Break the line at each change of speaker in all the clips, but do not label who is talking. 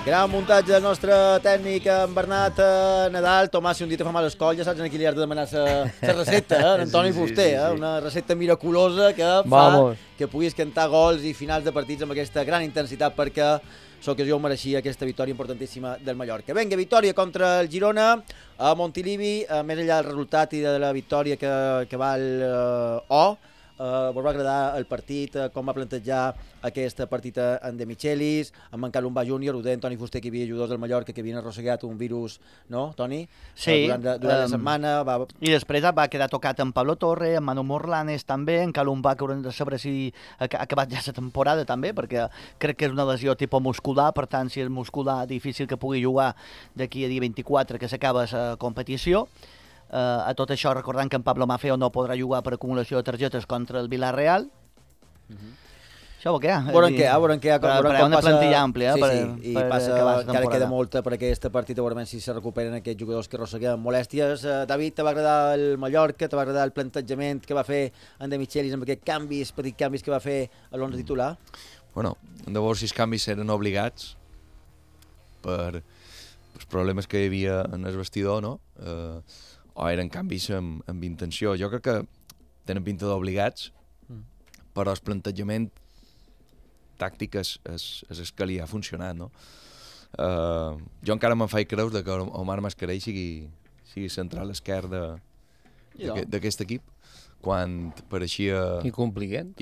Gran muntatge del nostre tècnic en Bernat Nadal. Tomàs, si un dia te fa mal el coll, ja saps a qui li has de demanar la recepta, en Antoni Fuster, una recepta miraculosa que fa que puguis cantar gols i finals de partits amb aquesta gran intensitat, perquè l'ocasió ho mereixia, aquesta victòria importantíssima del Mallorca. Vinga, victòria contra el Girona a Montilivi, més enllà del resultat i de la victòria que val vos va agradar el partit, com va plantejar aquesta partida en De Michelis, amb en Calumba Júnior, ho deia Toni Fuster, que hi havia jugadors del Mallorca que havien arrossegat un virus, no, Toni?
Sí.
Durant la setmana.
I després va quedar tocat en Pablo Torre, en Manu Morlanes també, en Calumba, que haurem de saber si ha acabat ja la temporada també, perquè crec que és una lesió tipus muscular, per tant, si és muscular, difícil que pugui jugar d'aquí a dia 24, que s'acaba la competició. A tot això, recordant que en Pablo Maffeo no podrà jugar per acumulació de targetes contra el Villarreal. Això ho que hi ha.
Veurem què
Però una plantilla àmplia.
I passa que ara queda molta per aquesta partida, veurem si se recuperen aquests jugadors que arrosseguen molèsties. David, te va agradar el Mallorca, te va agradar el plantejament que va fer en De Michelis amb aquests petits canvis que va fer a l'11 titular?
Bueno, llavors si els canvis eren obligats per els problemes que hi havia en el vestidor, no? O eren canvis amb intenció. Jo crec que tenen pinta d'obligats, però el plantejament tàctic és que li ha funcionat, no? Jo encara me'n faig creus que Omar Mascarell sigui central esquerre d'aquest equip, quan pareixia...
I compliguent.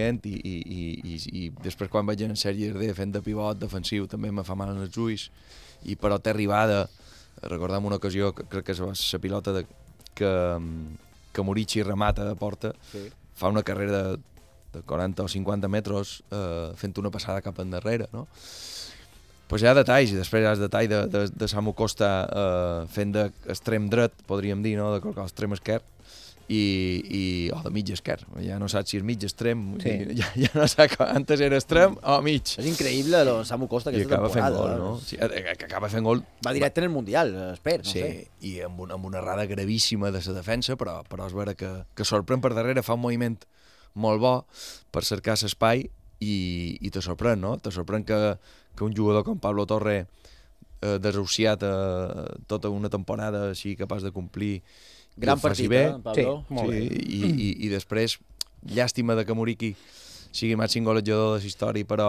I després quan veig en Sergi Herder fent de pivot defensiu també me fa mal en els ulls, i però té arribada. Recordem una ocasió, crec que és la pilota que Murici remata de porta, fa una carrera de 40 o 50 metres fent una passada cap endarrere, no? Pues hi ha detalls, i després hi ha el detall de Samu Costa fent d'extrem dret, podríem dir, no? De col·locar l'extrem esquerre, o de mig esquerre, ja no saps si és mig extrem, ja no saps que antes era extrem o mig.
És increïble el Samu Costa aquesta temporada.
Gol, no? Sí, que acaba fent gol.
Va directe en el Mundial, espero.
Sí, i amb una errada gravíssima de la defensa, però és vera que sorprèn per darrere, fa un moviment molt bo per cercar l'espai i te sorprèn, no? Te sorprèn que un jugador com Pablo Torre, desahuciat tota una temporada, sigui capaç de complir.
Gran partit, Pablo.
Sí, i després, llàstima de que Muriqui sigui màxim golejador de la història, però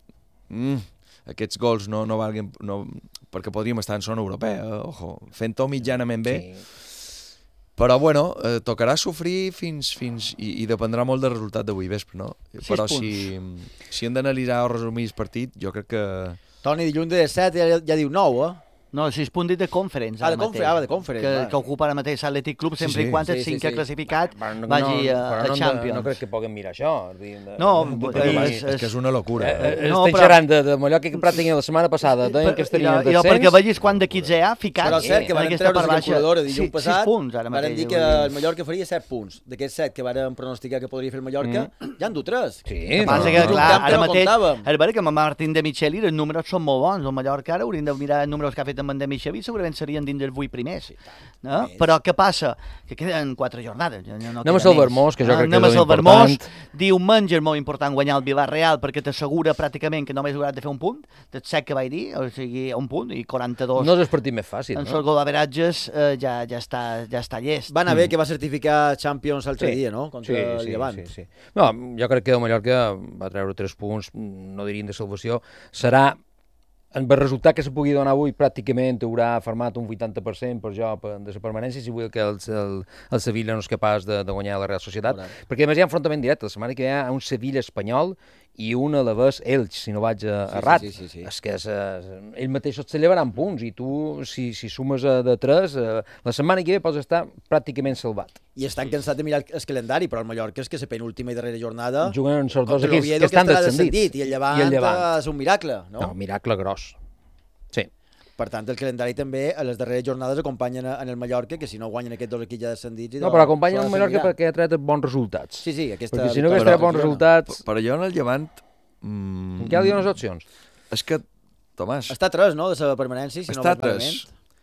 aquests gols no valguen, perquè podríem estar en zona europea, ojo, fent-ho mitjanament bé, però bueno, tocarà sofrir fins i dependrà molt del resultat d'avui vespre, no? Però si hem d'analitzar o resumir el partit, jo crec que...
Toni, dilluns de 7 ja diu 9,
No, 6 punts dit de Conference, ara mateix.
De Conference.
Que ocupa ara mateix l'Atlètic Club, sempre i quan el cinquè classificat vagi a Champions.
No crec que puguem mirar això.
No,
és que és una locura.
Estem xerrant de Mallorca que pràcticament la setmana passada deien que estarien en descens.
Perquè vegis quant d'equips hi ha ficat.
Però és cert que van treure la calculadora dilluns passat,
6 punts ara mateix.
Van dir que el Mallorca faria 7 punts. D'aquests 7 que varen pronosticar que podria fer el Mallorca, ja en du 3.
Sí,
passa que, clar, ara mateix, és vera que amb Martín de Micheli els números són molt bons. El Mallorca ara hauríem de mirar els números que ha fet amb en de Micheli, segurament serien dins dels 8 primers. No? Però què passa? Que queden 4 jornades.
Anem a Salvermós, que jo crec que és
important. Diumenge és molt important guanyar el Villarreal perquè t'assegura pràcticament que només hauràs de fer un punt, del 7 que vaig dir, o sigui, un punt, i 42.
No és el partit més fàcil,
no? En el gol d'averatges ja està llest.
Va anar bé que va certificar Champions l'altre dia, no? Contra el Llevant.
Sí. No, jo crec que el Mallorca va treure 3 punts, no dirien de salvació. Serà el resultat que se pugui donar avui pràcticament haurà format un 80% per jo de la permanència, si vull que el Sevilla no és capaç de guanyar la Real Societat, perquè a més hi ha enfrontament directe, la setmana que hi ha un Sevilla espanyol i un Alavés Elx, si no vaig errat. És que ells mateixos se llevaran punts, i tu, si sumes de 3, la setmana que ve pots estar pràcticament salvat.
I estan cansats de mirar el calendari, però el Mallorca és que la penúltima i darrera jornada
juguen els dos equips que estan descendits.
I el Llevant és un miracle, no?
No, miracle gros. Sí.
Per tant, el calendari també a les darreres jornades acompanyen en el Mallorca, que si no guanyen aquests 2 equips ja descendits...
No, però acompanyen el Mallorca perquè ha tret bons resultats.
Sí,
perquè si no hagués tret bons resultats...
Però jo en el Llevant...
Què hi ha unes opcions?
És que, Tomàs...
Està 3, no?, de la permanència, si no
està 3.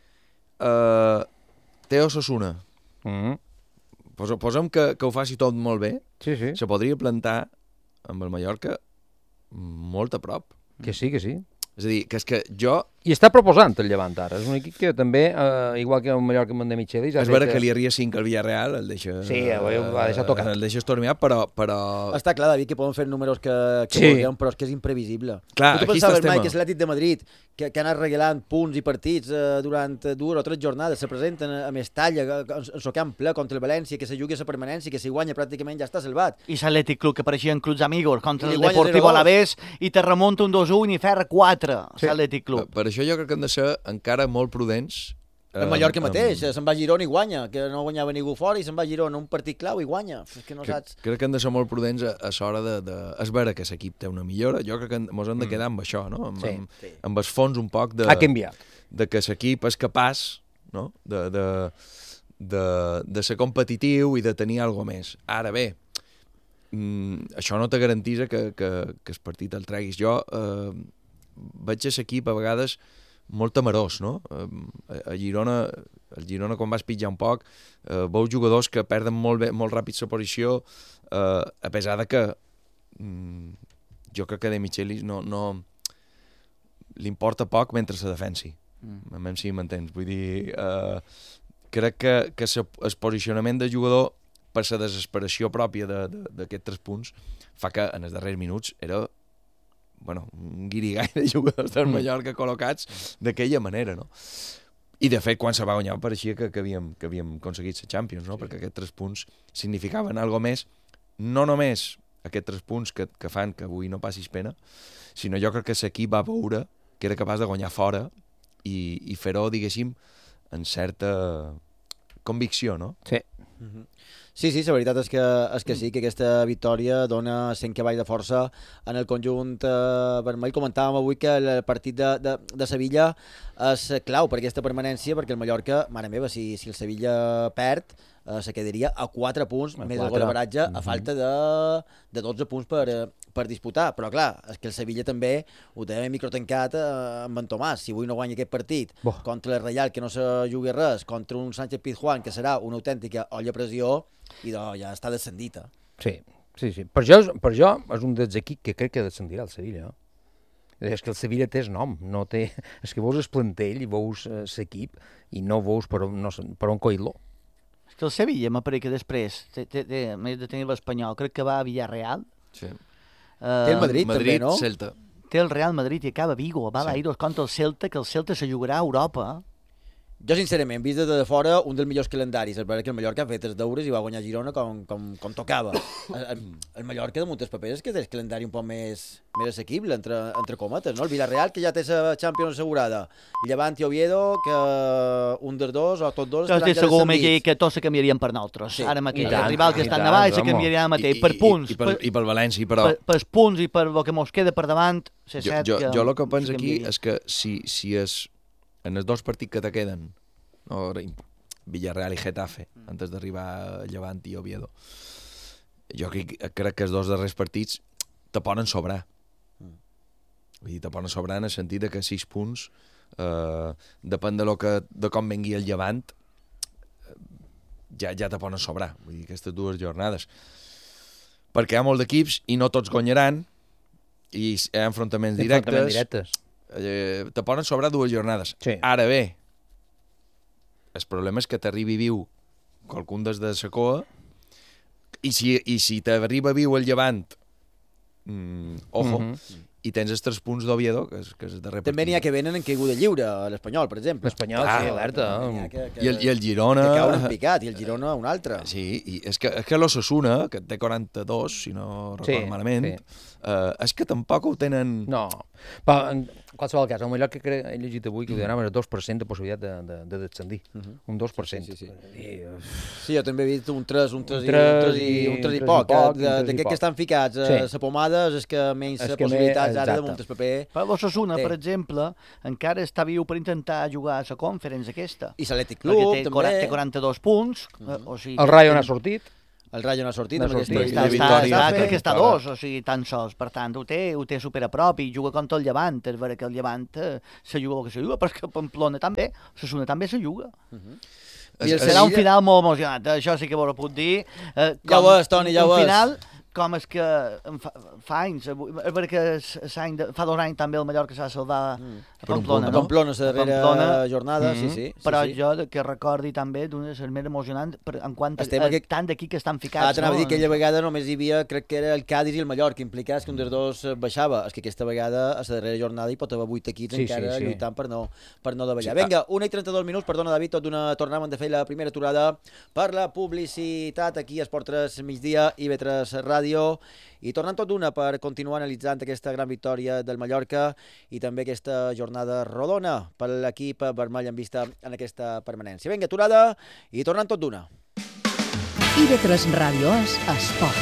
Té Osasuna. Posem que ho faci tot molt bé.
Sí.
Se podria plantar amb el Mallorca molt a prop.
Que sí.
És a dir, que és que jo...
I està proposant el Llevant ara. És un equip que també, igual que el Mallorca amb en Michelis...
És vera que li arria 5 al Villarreal, el deixa...
Sí, va deixar tocat.
El deixa estormiar, però...
Està clar, David, que poden fer números que vulguem, però és que és imprevisible.
Clar,
tu pensaves mai que és l'Atlètic de Madrid, que ha anat regalant punts i partits durant 2 o 3 jornades, se presenten a Mestalla, en so camp ple contra el València, que se jugui a la permanència, que si guanya pràcticament ja està salvat.
I l'Atlètic Club, que pareixia en Clubs Amigos, contra el Deportivo Alavés, i te remunta un 2-1 i ferra 4, l'Atlètic Club.
Per això jo crec que hem de ser encara molt prudents.
El Mallorca mateix, se'n va a Girona i guanya, que no guanyava ningú fora i se'n va a Girona un partit clau i guanya. És que no saps...
Crec que hem de ser molt prudents a l'hora de... És vera que l'equip té una millora, jo crec que ens hem de quedar amb això, no? Amb el fons un poc de...
Ha canviat.
De que l'equip és capaç, no? de ser competitiu i de tenir alguna més. Ara bé, això no te garanteix que el partit el treguis. Jo veig a l'equip a vegades molt temerós, no? A Girona, el Girona quan vas pitjar un poc, veus jugadors que perden molt ràpid la posició, a pesar de que jo crec que De Michelis no l'importa poc mentre se defensi. A mi si m'entens. Vull dir, crec que el posicionament de jugador per la desesperació pròpia d'aquests 3 punts fa que en els darrers minuts era un guirigall de jugadors del Mallorca col·locats d'aquella manera, no? I de fet, quan se va guanyar pareixia que havíem aconseguit la Champions, no? Perquè aquests 3 punts significaven alguna més, no només aquests 3 punts que fan que avui no passis pena, sinó jo crec que l'equip va veure que era capaç de guanyar fora i fer-ho, diguéssim, en certa convicció, no?
Sí.
Sí, la veritat és que sí, que aquesta victòria dona 100 cavalls de força en el conjunt vermell. Comentàvem avui que el partit de Sevilla és clau per aquesta permanència, perquè el Mallorca, mare meva, si el Sevilla perd, se quedaria a 4 punts, més el gol de baratge, a falta de 12 punts per disputar. Però clar, és que el Sevilla també ho té microtancat amb en Tomàs. Si avui no guanya aquest partit contra el Reial, que no se jugui res, contra un Sánchez Pizjuán, que serà una autèntica olla a pressió, i ja està descendit.
Sí. Per jo és un dels equips que crec que descendirà el Sevilla. És que el Sevilla té el nom, no té... És que veus el plantell i veus l'equip i no veus per on coir-lo.
És que el Sevilla m'apareix que després, més de tenir l'Espanyol, crec que va a Villarreal.
Sí.
Té el Madrid també, no?
Celta.
Té el Real Madrid i acaba a Vigo, va a l'Airos contra el Celta, que el Celta se jugarà a Europa.
Jo, sincerament, vist des de fora, un dels millors calendaris. És veritat que el Mallorca ha fet els deures i va guanyar Girona com tocava. El Mallorca, damunt els papers, és que té el calendari un poc més assequible, entre cometes, no? El Villarreal, que ja té la Champions assegurada. Llevant i Oviedo, que un dels dos o tots dos
estaran ja descendits. Que tots se canviarien per nosaltres. Sí. Ara mateix, el rival que està en davall se canviaria ara mateix. Per punts.
I pel València, però...
Per punts i per el que mos queda per davant,
jo el que penso aquí és que si és... En els 2 partits que te queden, Villarreal i Getafe, antes d'arribar a Llevant i Oviedo, jo crec que els 2 darrers partits te poden sobrar. Vull dir, te poden sobrar en el sentit que 6 punts, depèn de com vengui el Llevant, ja te poden sobrar. Vull dir, aquestes 2 jornades. Perquè hi ha molt d'equips i no tots guanyaran, i hi ha enfrontaments directes. Te poden sobrar 2 jornades.
Sí.
Ara bé, el problema és que t'arribi viu qualcun des de la coa i si t'arriba viu el Llevant, i tens els 3 punts d'Oviedo, que és el darrer partit.
També n'hi ha que venen en caiguda lliure, l'Espanyol, per exemple.
L'Espanyol, sí, alerta.
I el Girona...
Que cauen en picat, i el Girona un altre.
Sí, i és que l'Osasuna, que té 42, si no recordo malament, és que tampoc ho tenen...
No, però en qualsevol cas, el Mallorca he llegit avui que li donaven el 2% de possibilitat de descendir. Un 2%.
Sí, jo també he vist un 3 i poc. D'aquests que estan ficats a la pomada és que menys possibilitats ara damunt el paper.
Però l'Osasuna, per exemple, encara està viu per intentar jugar a la Conference aquesta.
I l'Atlètic Club, també.
Té 42 punts.
El Rayo n'ha sortit.
El Rayo no ha sortit.
Crec que està 2, o sigui, tan sols. Per tant, ho té super a prop i juga contra el Llevant. És vera que el Llevant se juga el que se juga, però és que Pamplona també, l'Osasuna també se juga. Serà un final molt emocionant, això sí que vos ho puc dir.
Ja ho és, Toni, ja ho és.
Un final com és que fa anys, perquè fa 2 anys també el Mallorca s'ha salvat a Pamplona, no?
A Pamplona, la darrera jornada, sí.
Però jo que recordi també d'una de les més emocionants en quant a tant d'aquí que estan ficats.
T'anava a dir que aquella vegada només hi havia, crec que era el Cádiz i el Mallorca implicats, que un dels dos baixava. És que aquesta vegada, a la darrera jornada, hi pot haver 8 equips encara lluitant per no davallar. Vinga, 1:32, perdona David, tot d'una tornàvem de fer la primera aturada per la publicitat aquí a Esport 3 migdia i IB3 Ràdio, i tornant tot d'una per continuar analitzant aquesta gran victòria del Mallorca i també aquesta jornada rodona per l'equip vermell en vista en aquesta permanència. Vinga, aturada i tornant tot d'una.
IB3 Ràdio és Esport.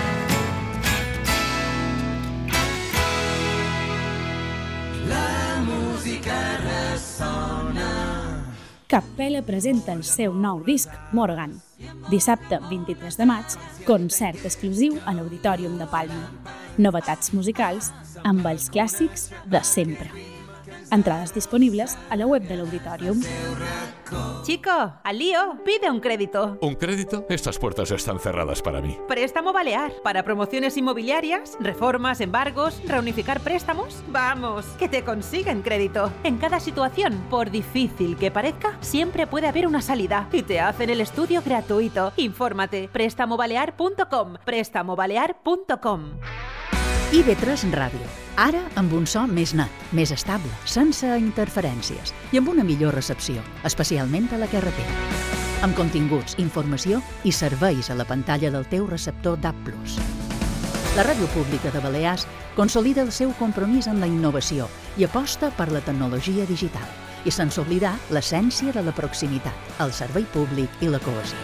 La música ressona.
Capella presenta el seu nou disc, Morgan. Dissabte 23 de maig, concert exclusiu a l'Auditorium de Palma. Novetats musicals amb els clàssics de sempre. Entradas disponibles a la web del Auditorium.
Chico, al lío, pide un crédito.
¿Un crédito? Estas puertas están cerradas para mí.
Préstamo Balear. Para promociones inmobiliarias, reformas, embargos, reunificar préstamos. Vamos, que te consiguen crédito. En cada situación, por difícil que parezca, siempre puede haber una salida. Y te hacen el estudio gratuito. Infórmate. Prestamobalear.com. Prestamobalear.com.
IB3 Ràdio. Ara amb un so més net, més estable, sense interferències i amb una millor recepció, especialment a la carretera. Amb continguts, informació i serveis a la pantalla del teu receptor DAB+. La Ràdio Pública de Balears consolida el seu compromís amb la innovació i aposta per la tecnologia digital, i sense oblidar l'essència de la proximitat, el servei públic i la cohesió.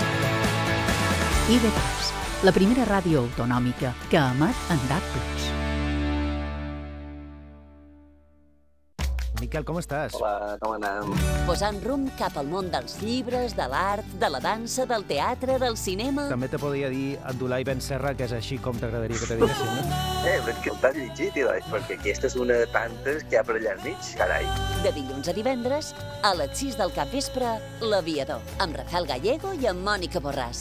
IB3, la primera ràdio autonòmica que emet en DAB+.
Miquel, com estàs?
Hola, com anem?
Posant rumb cap al món dels llibres, de l'art, de la dansa, del teatre, del cinema...
També te podria dir Abdulai Ben Serra, que és així com t'agradaria que te diguessin, no?
Però és que el t'has llegit, perquè aquesta és una de tantes que hi ha per allà al mig, carai.
De dilluns a divendres, a les 6 del capvespre, L'Aviador, amb Rafael Gallego i amb Mònica Borràs.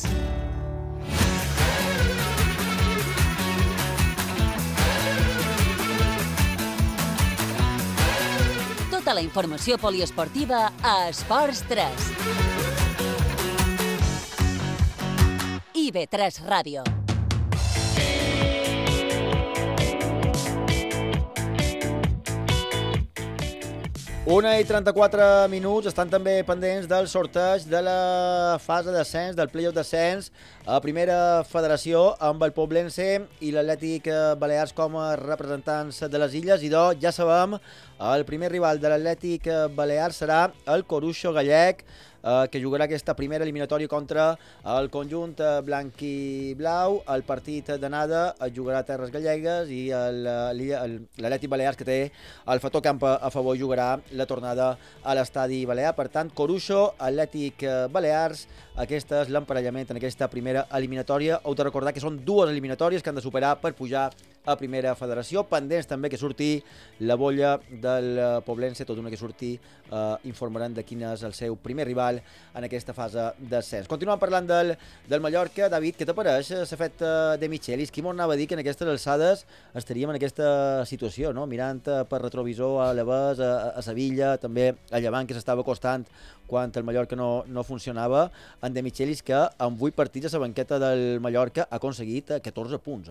Tota la informació poliesportiva a Esports 3. IB3 Ràdio.
Una i 34 minuts, estan també pendents del sorteig de la fase d'ascens, del play-off d'ascens a Primera Federació amb el Poblense i l'Atlètic Balears com a representants de les illes. I doncs ja sabem, el primer rival de l'Atlètic Balears serà el Coruixo Gallec, que jugarà aquesta primera eliminatòria contra el conjunt blanc i blau. El partit d'anada es jugarà a Terres Gallegues i l'Atlètic Balears, que té el factor camp a favor, jugarà la tornada a l'estadi Balear. Per tant, Coruixo, Atlètic Balears, aquest és l'emparellament en aquesta primera eliminatòria. Heu de recordar que són dues eliminatòries que han de superar per pujar a Primera Federació. Pendents també que surti la bolla del Poblense, tot una que surti informaran de quin és el seu primer rival en aquesta fase d'ascens. Continuem parlant del Mallorca. David, què t'apareix s'ha fet de Michelis? Qui m'ho anava a dir que en aquestes alçades estaríem en aquesta situació, no? Mirant per retrovisor a l'Avès, a Sevilla, també a Llevant, que s'estava costant quan el Mallorca no funcionava. En de Michelis, que amb 8 partits a la banqueta del Mallorca ha aconseguit 14 punts.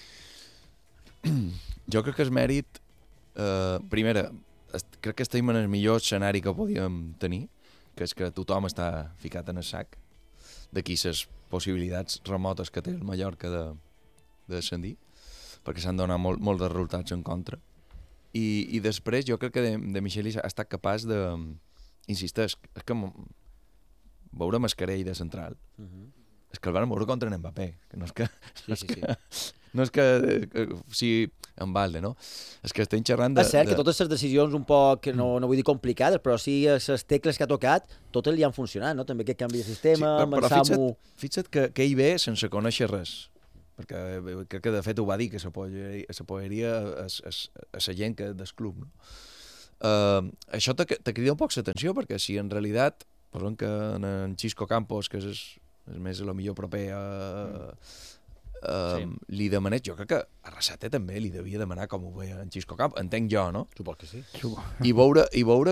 Jo crec que és mèrit, primera, crec que estem en el millor escenari que podíem tenir, que és que tothom està ficat en el sac d'aquí les possibilitats remotes que té el Mallorca de descendir, perquè s'han donat molts de resultats en contra. I després jo crec que de Michelis ha estat capaç de, insisteix, és que veure Mascarell de central, és que el van veure contra en Mbappé, que no és que... No és que sigui en balde, no? És que estem xerrant de...
És cert que totes les decisions un poc, no vull dir complicades, però sí les tecles que ha tocat, totes li han funcionat, no? També aquest canvi de sistema,
però fixa't que ell ve sense conèixer res, perquè crec que de fet ho va dir, que s'apoyaria a la gent del club, no? Això te crida un poc l'atenció, perquè si en realitat, posem que en Xisco Campos, que és més a lo millor proper li demanés, jo crec que a Arrasate també li devia demanar com ho veia en Xisco Camp, entenc jo, no?
Supos que sí.
I veure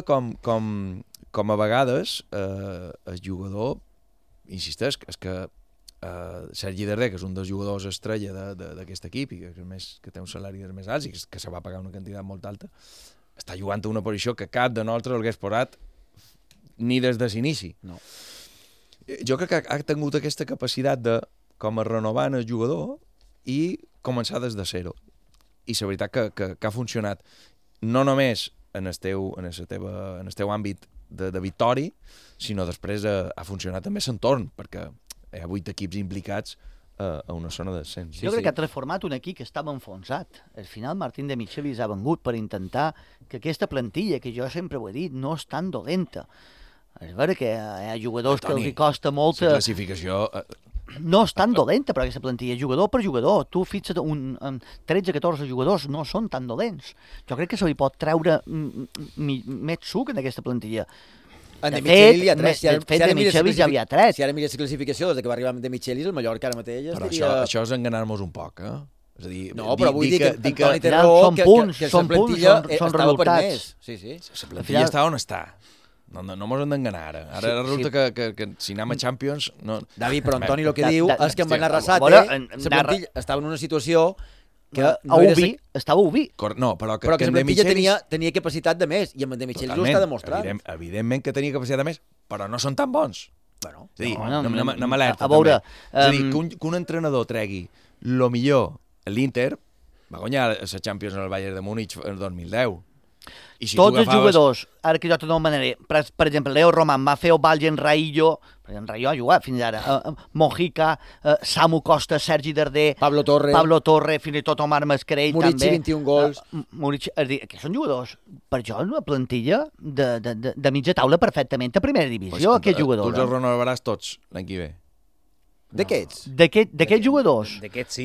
com a vegades el jugador, insisteix, és que Sergi Darder, que és un dels jugadors estrella d'aquest equip i que té un salari dels més alts i que se va pagar una quantitat molt alta, està jugant a una posició que cap de nosaltres l'hagués posat ni des de l'inici.
No.
Jo crec que ha tingut aquesta capacitat de com a renovar el jugador i començar des de zero. I la veritat que ha funcionat no només en el teu àmbit de victori, sinó després ha funcionat també l'entorn, perquè hi ha 8 equips implicats a una zona de descens.
Jo crec que ha transformat un equip que estava enfonsat. Al final Martín de Michelis ha vengut per intentar que aquesta plantilla, que jo sempre ho he dit, no és tan dolenta. És veritat que hi ha jugadors que els costa molt...
La classificació...
No és tan dolenta, però aquesta plantilla, jugador per jugador. Tu fixa't, 13-14 jugadors no són tan dolents. Jo crec que se li pot treure més suc en aquesta plantilla.
De fet,
de Michelis ja havia tret.
Si ara mires la classificació, des que va arribar de Michelis, el Mallorca ara mateix...
Però això és enganar-nos un poc, eh? És a dir,
no, però vull dir que Antoni té raó, que la plantilla estava per més.
La plantilla està on està. No mos hem d'enganar ara. Ara resulta que si anem a Champions...
David, però Antoni el que diu és que amb en Arrasate la plantilla estava en una situació que
estava Ubi.
No, però que la plantilla tenia capacitat de més, i amb en de Michelis ho està demostrant.
Evidentment que tenia capacitat de més, però no són tan bons.
Bueno,
és a dir, no m'alerta també. És a dir, que un entrenador tregui el millor a l'Inter, va guanyar la Champions en el Bayern de Múnich el 2010.
Tots els jugadors, ara que jo t'ho demanaré, per exemple, Leo Roman, Mafeo Valls i en Raillo ha jugat fins ara, Mojica, Samu Costa, Sergi Darder,
Pablo
Torre, fins i tot Omar Mascarell,
Murici, 21 gols.
Que són jugadors, per jo, una plantilla de mitja taula perfectament a primera divisió, aquests jugadors.
Tu els renovaràs tots l'any que ve.
D'aquests?
D'aquests jugadors?
D'aquests sí.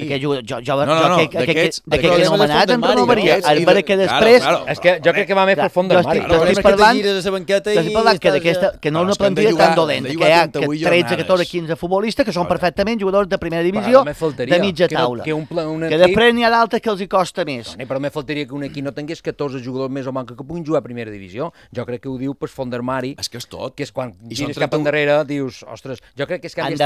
D'aquests que he anomenat en renovaria. Que després...
És que jo crec que va més pel fons del Mari.
Estic parlant que no és una plantilla tan dolenta, que hi ha 13, 14, 15 futbolistes que són perfectament jugadors de primera divisió de mitja taula. Que després n'hi ha d'altres que els hi costa més.
Però me faltaria que un equip no tingués 14 jugadors més o manca que puguin jugar a primera divisió. Jo crec que ho diu pel fons del Mari.
És que és tot.
Que és quan gires cap endarrere, dius, ostres, jo crec que és que han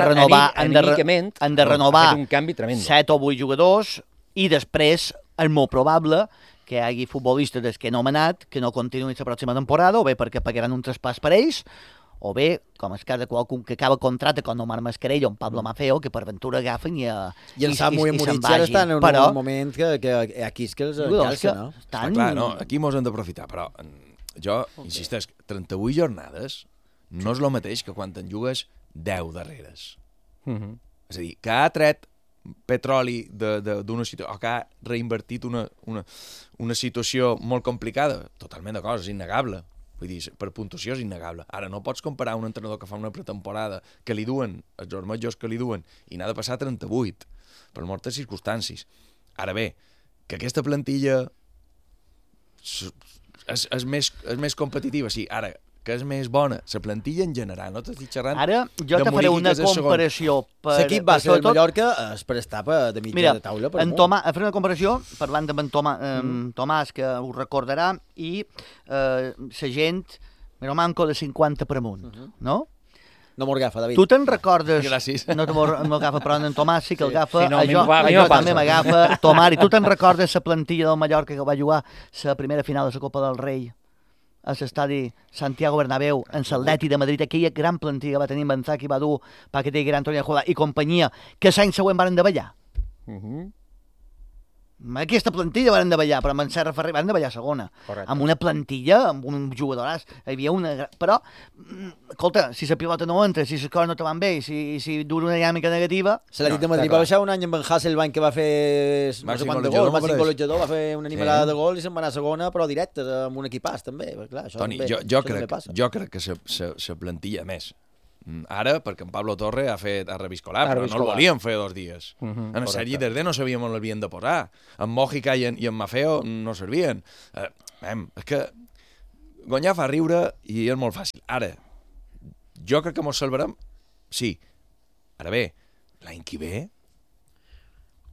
de renovar
un canvi tremendo.
7 o 8 jugadors i després és molt probable que hi hagi futbolistes que no han anat, que no continuïn la pròxima temporada, o bé perquè pagaran un traspàs per ells, o bé, com és cas de qualcun que acaba contracte com Omar Mascarell o Pablo Mafeo, que per ventura agafen i
en Samu i en Murici ara estan en un moment que aquí és que els calça, no?
Clar, no, aquí mos hem d'aprofitar, però jo insisteix, 38 jornades no és el mateix que quan en jugues 10 darreres. És a dir, que ha tret petroli d'una situació, o que ha reinvertit una situació molt complicada, totalment d'acord, és innegable. Vull dir, per puntuació és innegable. Ara no pots comparar un entrenador que fa una pretemporada que li duen, els jornejos que li duen, i n'ha de passar 38, per moltes circumstàncies. Ara bé, que aquesta plantilla és més competitiva, sí, ara, que és més bona, la plantilla en general, no t'estic xerrant.
Ara jo te faré una comparació.
L'equip base del Mallorca és per estar de mitja de taula.
Mira, faré una comparació, parlant amb en Tomàs, que ho recordarà, i la gent, me manco de 50 per amunt, no?
No m'ho agafa, David.
Tu te'n recordes...
Gràcies.
No m'agafa, però en Tomàs sí que el agafa. Jo també m'agafa. Tomari, tu te'n recordes la plantilla del Mallorca que va jugar la primera final de la Copa del Rei a l'estadi Santiago Bernabéu, en l'Atleti de Madrid, aquella gran plantilla que va tenir Benzà, que va dur Paquetí, Antonio Jodà i companyia, que l'any següent van davallar. Aquesta plantilla van davallar, però amb en Serra Ferrer van davallar segona. Correcte. Amb una plantilla, amb un jugadoràs, hi havia una... Però, escolta, si la pilota no entra, si les coses no te van bé, si dura una dinàmica negativa...
L'Atleti de Madrid va baixar un any amb en Hasselbank, que va fer no sé quant de gol, màxim golejador, va fer una animalada de gol i se'n va anar a segona, però directe, amb un equipàs, també. Clar,
Toni, jo crec que la plantilla, més, ara, perquè en Pablo Torre ha reviscolat, però no el volíem fer 2 dies. En el Sergi Darder no sabíem on l'havien de posar. En Mojica i en Mafeo no servien. És que guanyar fa riure i és molt fàcil. Ara, jo crec que mos salvarem, sí. Ara bé, l'any que ve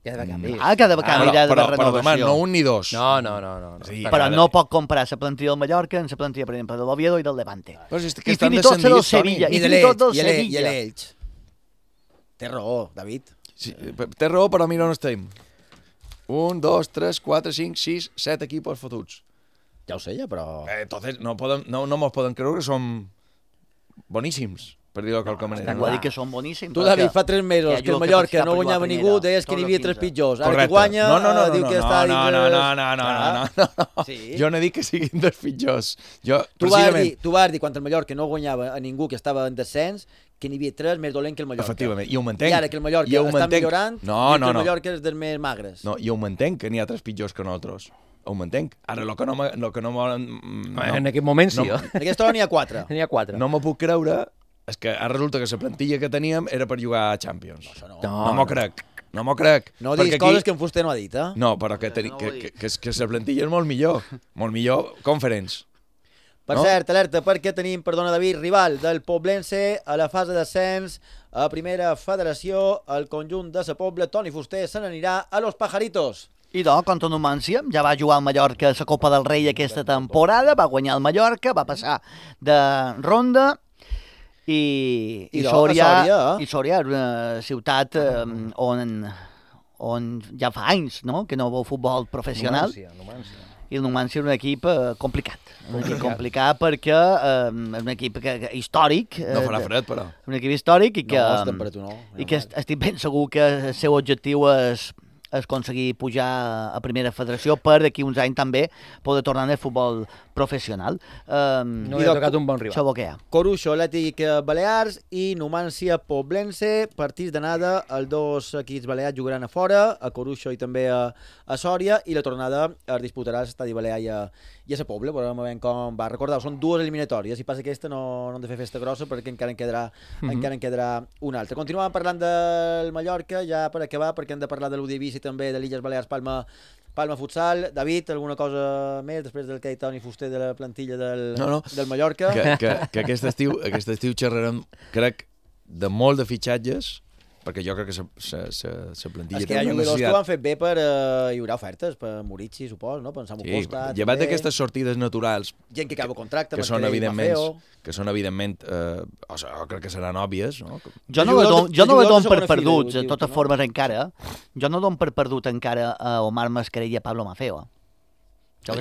Ja de canvi.
Cada canvi de renovació.
Però demà, no un ni dos.
No.
Sí, però no pot comparar la plantilla del Mallorca amb la plantilla, per exemple, de l'Oviedo i del Levante.
I
fins i tot la del Sevilla.
I fins i tot del Sevilla. I l'Elx. Té raó, David.
Sí, té raó, però mira on estem. 1, 2, 3, 4, 5, 6, 7 equipos fotuts.
Ja ho sé, però...
Entonces no mos poden creure que som boníssims, per dir-ho de qualque manera.
Està clar que són boníssims.
Tu, David, fa 3 mesos que el Mallorca no guanyava ningú, deies que n'hi havia 3 pitjors. Ara que guanya, diu que està...
No. Jo no he dit que siguin dels pitjors.
Tu vas dir, quan el Mallorca no guanyava a ningú que estava en descens, que n'hi havia 3 més dolent que el Mallorca.
Efectivament, i ho mantenc.
I ara que el Mallorca està millorant, que el Mallorca és dels més magres.
No, i ho mantenc, que n'hi ha 3 pitjors que nosaltres. Ho mantenc. Ara, el que no...
En aquest moment sí,
En aquesta hora n'hi ha 4.
N'hi ha 4.
No m'ho puc creure, és que ara resulta que la plantilla que teníem era per jugar a Champions. No m'ho crec. No m'ho crec.
No diguis coses que en Fuster no ha dit, eh?
No, però que la plantilla és molt millor. Molt millor Conference.
Per cert, alerta, perquè tenim, perdona David, rival del Poblense a la fase d'ascens a Primera Federació. El conjunt de sa Pobla, Toni Fuster, se n'anirà a Los Pajaritos.
I contra Numància, ja va jugar al Mallorca a la Copa del Rei aquesta temporada, va guanyar el Mallorca, va passar de ronda i Sòria és una ciutat on ja fa anys que no veu futbol professional.
Numància.
I el Numància és un equip complicat. Un equip complicat perquè és un equip històric.
No farà fred, però.
Un equip històric i que
no.
Estic ben segur que el seu objectiu és aconseguir pujar a Primera Federació per d'aquí uns anys també poder tornar al futbol professional.
No li ha tocat un bon rival.
Això que hi ha.
Coruixo, Atlètic Balears i Numància Poblense. Partits d'anada, els dos equips balears jugaran a fora, a Coruixo i també a Sòria, i la tornada es disputarà a l'Estadi Balear i a sa Pobla. Però veurem com va. Recordeu, són 2 eliminatòries. Si passa aquesta no hem de fer festa grossa perquè encara en quedarà una altra. Continuem parlant del Mallorca, ja per acabar, perquè hem de parlar de l'Udivís i també de l'Illes Balears Palma Futsal. David, alguna cosa més després del que ha dit Toni Fuster de la plantilla del Mallorca?
Que aquest estiu xerrarem, crec, de molt de fitxatges, perquè jo crec que la plantilla...
És que hi ha jugadors que ho han fet bé per... hi haurà ofertes per Moritzi, supos, no? Per Samu Costa...
Llevat d'aquestes sortides naturals...
Gent que acaba contracte,
que són evidentment... crec que seran òbvies, no?
Jo no la dono per perduts, de totes formes encara. Jo no dono per perdut encara a Omar Mascarell i a Pablo Mafeo.
Jo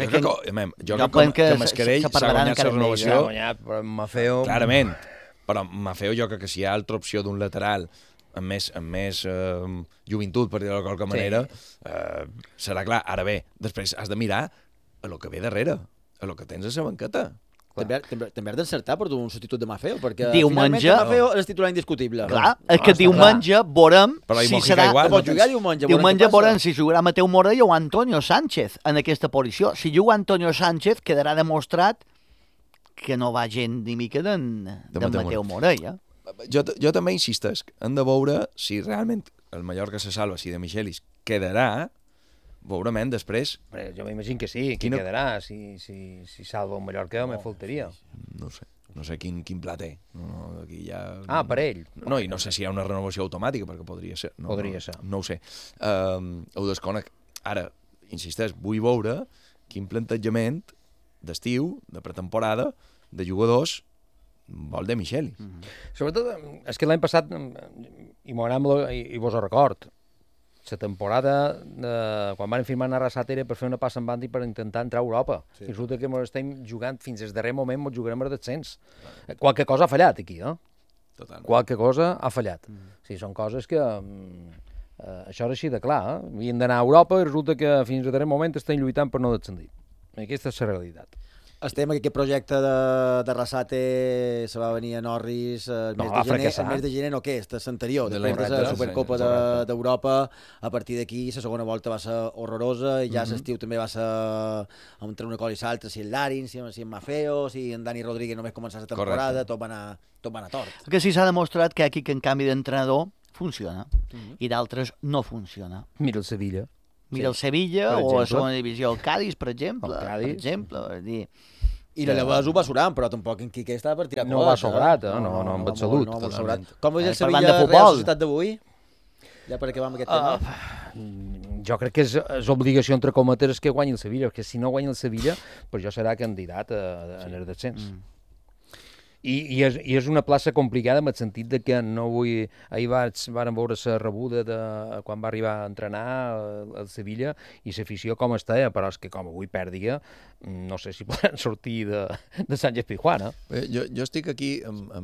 crec que Mascarell s'ha guanyat la renovació.
S'ha guanyat, però Mafeo...
Clarament. Però Mafeo jo crec que si hi ha altra opció d'un lateral amb més joventut, per dir-ho de qualque manera, serà clar. Ara bé, després has de mirar a lo que ve darrere, a lo que tens a la banqueta.
També has d'encertar per un substitut de Mafeo, perquè
finalment
Mafeo és titular indiscutible.
Clar, és que diumenge veurem si serà...
Diumenge
veurem si jugarà Mateu Morell o Antonio Sánchez en aquesta posició. Si juga Antonio Sánchez, quedarà demostrat que no va gent ni mica de Mateu Morell,
Jo també insistesc, hem de veure si realment el Mallorca se salva, si de Michelis quedarà, veurem després...
Jo m'imagino que sí, que quedarà, si salva un Mallorca me faltaria.
No sé quin pla té. Aquí ja...
Per ell.
No, i no sé si hi ha una renovació automàtica, perquè podria ser.
Podria ser.
No ho sé. Ho desconec. Ara, insisteix, vull veure quin plantejament d'estiu, de pretemporada, de jugadors vol de Micheli.
Sobretot, és que l'any passat, i vos ho record, la temporada, quan van firmar Arrasat era per fer una passa en banda i per intentar entrar a Europa. I resulta que ens estem jugant fins al darrer moment, ens jugarem al descens. Qualque cosa ha fallat aquí,
Totalment.
Qualque cosa ha fallat. Sí, són coses que... això és així de clar, Havien d'anar a Europa i resulta que fins al darrer moment estem lluitant per no descendir. Aquesta és la realitat.
Estem que aquest projecte de Rassate se va venir a Norris el mes de gener, no, què? És l'anterior, després de la Supercopa d'Europa. A partir d'aquí, la segona volta va ser horrorosa, i ja l'estiu també va ser entre una cosa i l'altra, si el Larin, si en Mafeo, si en Dani Rodríguez només començar la temporada, tot va anar tort.
Que sí s'ha demostrat que aquí, que en canvi d'entrenador, funciona, i d'altres no funciona.
Mira el Sevilla.
Mira el Sevilla, o a segona divisió el Cádiz, per exemple.
I l'Alavés ho va sobrant, però tampoc en Quique estava per tirar
no va sobrat, no, amb salut.
Com veus el Sevilla Real Societat d'avui? Ja per acabar amb aquest tema.
Jo crec que és obligació, entre cometes, que guanyi el Sevilla, perquè si no guanya el Sevilla, pues jo serà candidat en el descens. I és una plaça complicada en el sentit de que no vull... Ahir varen veure la rebuda quan va arribar a entrenar el Sevilla i l'afició com estava, però és que com avui pèrdiga, no sé si poden sortir de Sánchez Pizjuán.
Jo estic aquí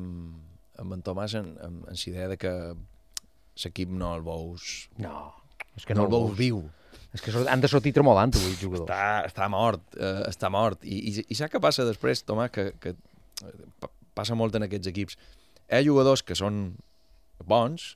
amb en Tomàs en la idea de que l'equip no el veus...
No, és que no
el veus viu.
És que han de sortir tremolant avui els jugadors.
Està mort. I saps què passa després, Tomàs, que passa molt en aquests equips. Hi ha jugadors que són bons,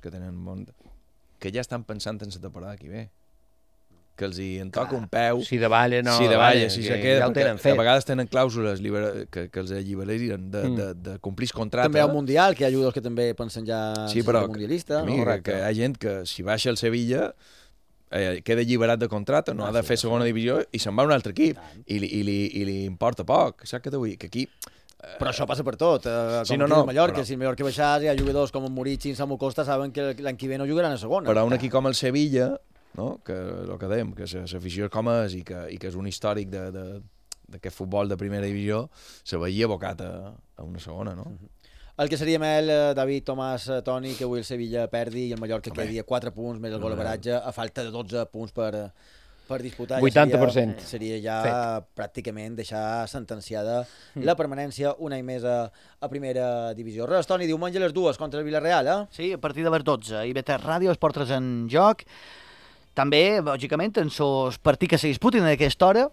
que ja estan pensant en la temporada que ve. Que els hi en toca un peu.
Si de balla no...
Si de balla, si se queda,
ja ho tenen fet.
A vegades tenen clàusules que els alliberarien de complir el contracte.
També hi ha un Mundial, que hi ha jugadors que també pensen ja en ser mundialista.
Que hi ha gent que si baixa el Sevilla queda alliberat de contracte, no ha de fer segona divisió i se'n va a un altre equip. I li importa poc. Saps què t'ho vull dir? Que aquí...
Però això passa per tot. Com el Mallorca, si el Mallorca baixàs, hi ha jugadors com en Murici i en Samu Costa saben que l'any que ve no jugaran a segona.
Però un equip com el Sevilla, no? Que el que dèiem, que l'afició és com és i que és un històric d'aquest futbol de primera divisió, se veia abocat a una segona, no?
El que seria mel, David, Tomàs, Toni, que avui el Sevilla perdi i el Mallorca quedi a 4 punts més el gol average a falta de 12 punts per disputar.
80%.
Seria ja pràcticament deixar sentenciada la permanència un any més a primera divisió. Res, Toni, diumenge a les 2 contra el Villarreal,
Sí, a partir de les 12. IB3 Ràdio, es portes en joc. També, lògicament, en els partits que se disputin a aquesta hora,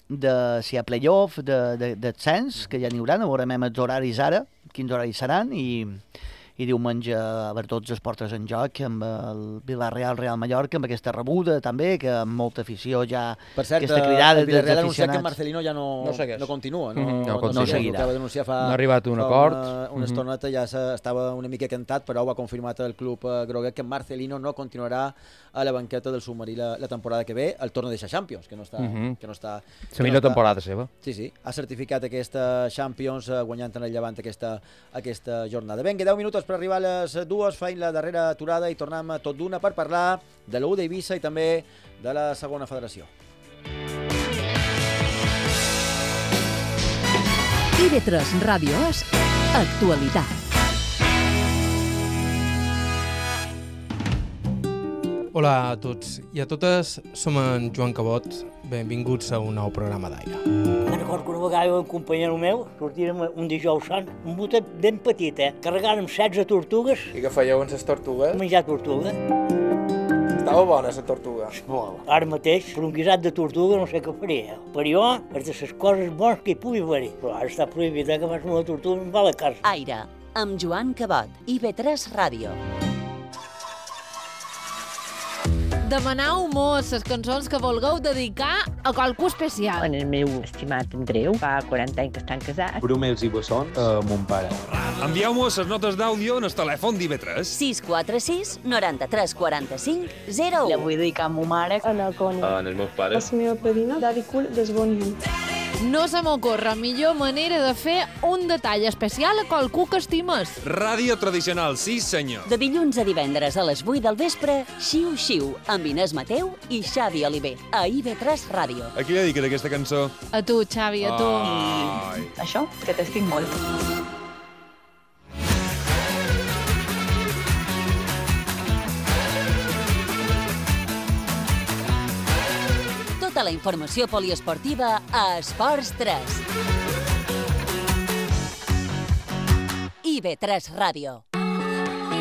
si hi ha play-off, d'ascens, que ja n'hi haurà, no veurem els horaris ara, quins horaris seran, i diumenge a les 12 es portes en joc amb el Villarreal Real Mallorca, amb aquesta rebuda també, que amb molta afició ja...
Per cert,
aquesta cridada
el Villarreal ha anunciat que Marcelino ja no continua.
No seguirà.
No
ha arribat a un acord.
Una estoneta ja estava una mica cantat, però ho ha confirmat el club groguet que Marcelino no continuarà a la banqueta del submarí la temporada que ve, el torn de deixar Champions, que no està...
La millor temporada seva.
Sí, ha certificat aquesta Champions guanyant en el Llevant aquesta jornada. Vinga, 10 minuts per arribar a les 2, feim la darrera aturada i tornem tot d'una per parlar de l'U d'Eivissa i també de la segona federació.
IB3 Ràdio és actualitat.
Hola a tots i a totes, som en Joan Cabot, benvinguts a un nou programa d'Aire.
Me'n recordo que una vegada un companyero meu sortirem un dijous sant, un botet ben petit, carregàrem 16 tortugues.
I què fèieu amb les tortugues?
Menjar tortuga.
Estava bona la tortuga?
Molt. Ara mateix, per un guisat de tortuga no sé què faria. Per jo, és de les coses bones que hi pugui haver. Però ara està prohibit que fas una tortuga i va a la casa.
Aire, amb Joan Cabot, IB3 Ràdio.
Demaneu-m'ho les cançons que vulgueu dedicar a qualcú especial.
En el meu estimat Andreu, fa 40 anys que estan casats.
Brumels i bessons, mon pare.
Envieu-m'ho les notes d'àudio en el telèfon d'IB3.
646 93 45 01.
La vull dedicar a ma mare.
A la Coni.
A els meus pares.
A la meva padrina, Davi Cul d'Esbonil.
No se m'ocorre millor manera de fer un detall especial a qualcú que estimes.
Ràdio tradicional, sí senyor.
De dilluns a divendres a les 8 del vespre, Xiu Xiu, amb Inés Mateu i Xavi Oliver, a IB3 Ràdio.
A qui li dediques aquesta cançó?
A tu, Xavi, a tu.
Això, que t'estic molt.
Tota la informació poliesportiva a Esports 3. IB3 Ràdio.